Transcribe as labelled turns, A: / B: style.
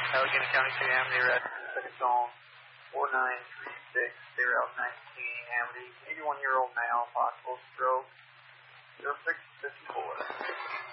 A: Allegheny County, Amity, Red, second zone, 4936, 019, Amity, 81-year-old male,